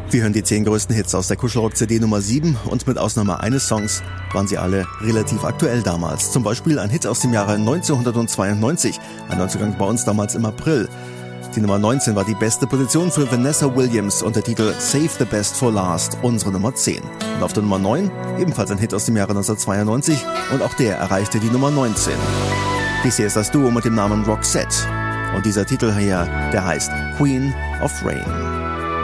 Wir hören die 10 größten Hits aus der Kuschelrock-CD Nummer 7 und mit Ausnahme eines Songs waren sie alle relativ aktuell damals. Zum Beispiel ein Hit aus dem Jahre 1992, ein Neuzugang bei uns damals im April. Die Nummer 19 war die beste Position für Vanessa Williams und der Titel Save the Best for Last, unsere Nummer 10. Und auf der Nummer 9 ebenfalls ein Hit aus dem Jahre 1992 und auch der erreichte die Nummer 19. Dies hier ist das Duo mit dem Namen Roxette und dieser Titel hier, der heißt Queen of Rain.